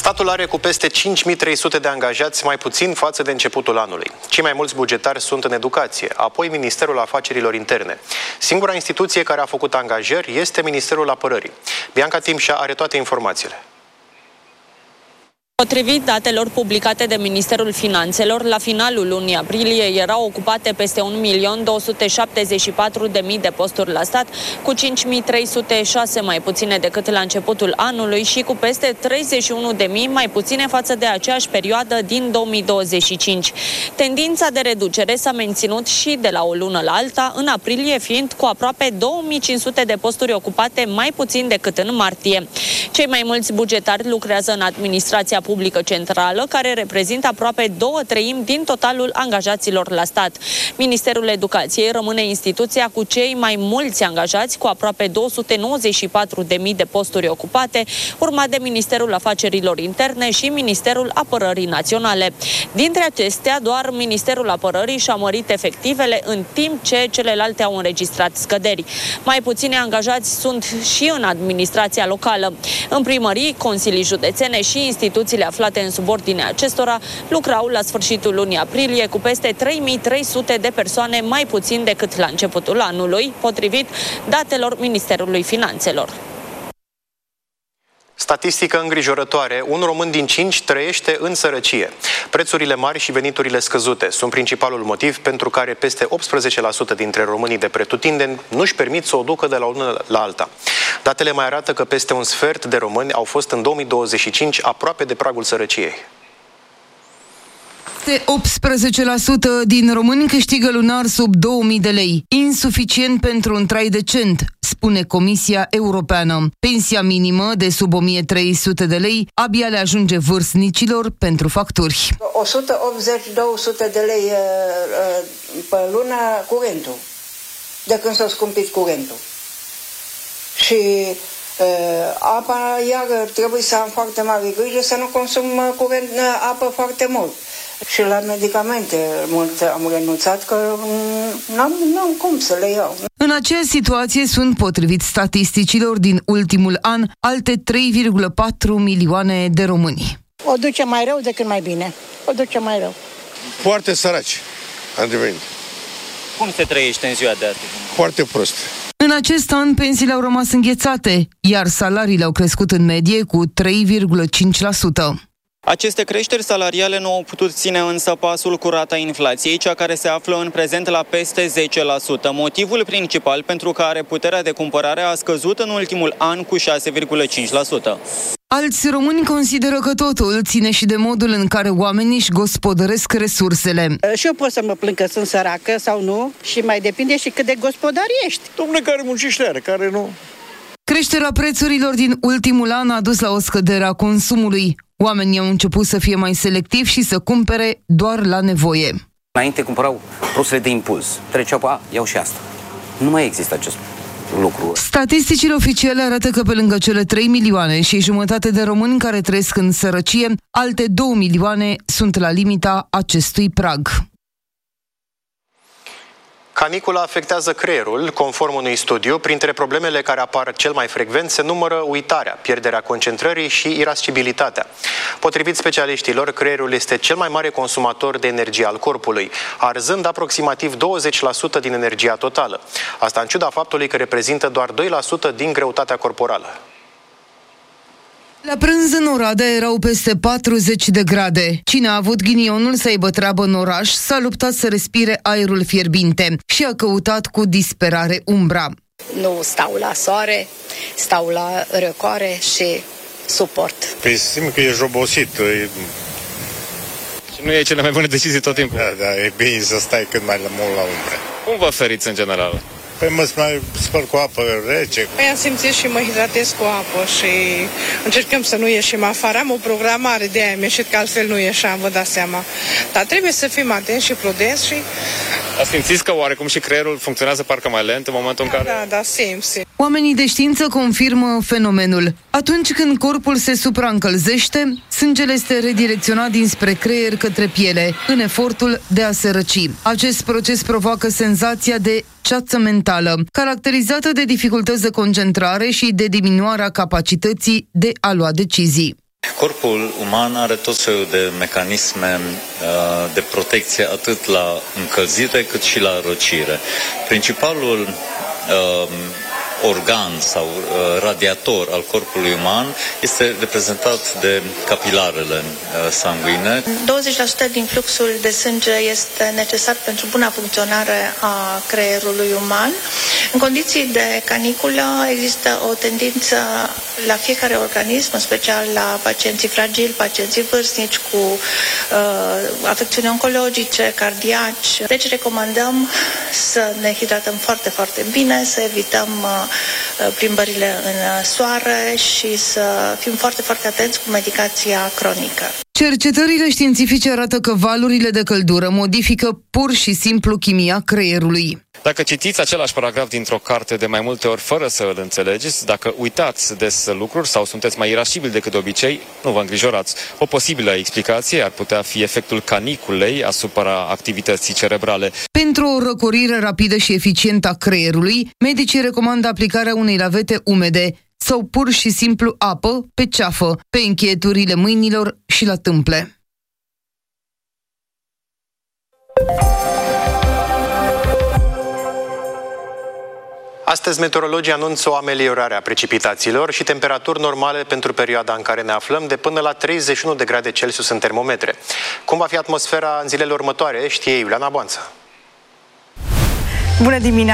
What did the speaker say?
Statul are cu peste 5.300 de angajați mai puțin față de începutul anului. Cei mai mulți bugetari sunt în educație, apoi Ministerul Afacerilor Interne. Singura instituție care a făcut angajări este Ministerul Apărării. Bianca Timșa are toate informațiile. Potrivit datelor publicate de Ministerul Finanțelor, la finalul lunii aprilie erau ocupate peste 1.274.000 de posturi la stat, cu 5.306 mai puține decât la începutul anului și cu peste 31.000 mai puține față de aceeași perioadă din 2025. Tendința de reducere s-a menținut și de la o lună la alta, în aprilie fiind cu aproape 2.500 de posturi ocupate mai puțin decât în martie. Cei mai mulți bugetari lucrează în administrația publică centrală, care reprezintă aproape 2/3 din totalul angajaților la stat. Ministerul Educației rămâne instituția cu cei mai mulți angajați, cu aproape 294.000 de posturi ocupate, urmat de Ministerul Afacerilor Interne și Ministerul Apărării Naționale. Dintre acestea, doar Ministerul Apărării și-a mărit efectivele, în timp ce celelalte au înregistrat scăderi. Mai puțini angajați sunt și în administrația locală. În primării, consilii județene și instituțiile aflate în subordinea acestora lucrau la sfârșitul lunii aprilie cu peste 3.300 de persoane mai puțin decât la începutul anului, potrivit datelor Ministerului Finanțelor. Statistică îngrijorătoare. Un român din 5 trăiește în sărăcie. Prețurile mari și veniturile scăzute sunt principalul motiv pentru care peste 18% dintre românii de pretutindeni nu-și permit să o ducă de la una la alta. Datele mai arată că peste un sfert de români au fost în 2025 aproape de pragul sărăciei. 18% din români câștigă lunar sub 2000 de lei, insuficient pentru un trai decent, spune Comisia Europeană. Pensia minimă de sub 1300 de lei abia le ajunge vârstnicilor pentru facturi. 180-200 de lei pe lună curentul, de când s-a scumpit curentul. Și apa, iar trebuie să am foarte mare grijă să nu consum apă foarte mult. Și la medicamente am renunțat că n-am cum să le iau. În aceeași situație sunt, potrivit statisticilor din ultimul an, alte 3,4 milioane de români. O duce mai rău decât mai bine. O duce mai rău. Foarte săraci am devenit. Cum se trăiește în ziua de astăzi? Foarte prost. În acest an, pensiile au rămas înghețate, iar salariile au crescut în medie cu 3,5%. Aceste creșteri salariale nu au putut ține însă pasul cu rata inflației, cea care se află în prezent la peste 10%. Motivul principal pentru care puterea de cumpărare a scăzut în ultimul an cu 6,5%. Alți români consideră că totul ține și de modul în care oamenii își gospodăresc resursele. Și eu pot să mă plâng că sunt săracă sau nu și mai depinde și cât de gospodar ești. Dom'le, care muncește are, care nu. Creșterea prețurilor din ultimul an a dus la o scădere a consumului. Oamenii au început să fie mai selectivi și să cumpere doar la nevoie. Înainte cumpărau produsele de impuls. Treceau pe iau și asta. Nu mai există acest lucru. Statisticile oficiale arată că pe lângă cele 3 milioane și jumătate de români care trăiesc în sărăcie, alte 2 milioane sunt la limita acestui prag. Canicula afectează creierul. Conform unui studiu, printre problemele care apar cel mai frecvent se numără uitarea, pierderea concentrării și irascibilitatea. Potrivit specialiștilor, creierul este cel mai mare consumator de energie al corpului, arzând aproximativ 20% din energia totală. Asta în ciuda faptului că reprezintă doar 2% din greutatea corporală. La prânz în Oradea erau peste 40 de grade. Cine a avut ghinionul să aibă treabă în oraș s-a luptat să respire aerul fierbinte și a căutat cu disperare umbra. Nu stau la soare, stau la răcoare și suport. Păi simt că ești obosit. Și nu e cele mai bune decizii tot timpul. Da, e bine să stai cât mai mult la umbră. Cum vă feriți în general? Păi mă mai spăl cu apă rece. Păi am simțit și mă hidratez cu apă și încercăm să nu ieșim afară. Am o programare, de aia am ieșit, că altfel nu ieșeam, vă dați seama. Dar trebuie să fim atenți și prudenți și... Simțiți că oarecum și creierul funcționează parcă mai lent în momentul în care... Da, simt. Oamenii de știință confirmă fenomenul. Atunci când corpul se supraîncălzește, sângele este redirecționat dinspre creier către piele, în efortul de a se răci. Acest proces provoacă senzația de ceață mentală, caracterizată de dificultăți de concentrare și de diminuarea capacității de a lua decizii. Corpul uman are tot felul de mecanisme de protecție atât la încălzire cât și la răcire. Principalul organ sau radiator al corpului uman este reprezentat de capilarele sanguine. 20% din fluxul de sânge este necesar pentru buna funcționare a creierului uman. În condiții de caniculă există o tendință la fiecare organism, în special la pacienții fragili, pacienții vârstnici cu afecțiuni oncologice, cardiaci. Deci recomandăm să ne hidratăm foarte, foarte bine, să evităm plimbările în soare și să fim foarte, foarte atenți cu medicația cronică. Cercetările științifice arată că valurile de căldură modifică pur și simplu chimia creierului. Dacă citiți același paragraf dintr-o carte de mai multe ori fără să îl înțelegeți, dacă uitați des lucruri sau sunteți mai irascibili decât de obicei, nu vă îngrijorați. O posibilă explicație ar putea fi efectul caniculei asupra activității cerebrale. Pentru o răcorire rapidă și eficientă a creierului, medicii recomandă aplicarea unei lavete umede sau pur și simplu apă pe ceafă, pe încheieturile mâinilor și la tâmple. Astăzi, meteorologii anunță o ameliorare a precipitațiilor și temperaturi normale pentru perioada în care ne aflăm, de până la 31 de grade Celsius în termometre. Cum va fi atmosfera în zilele următoare, știe Iuliana Boanță. Bună dimineața!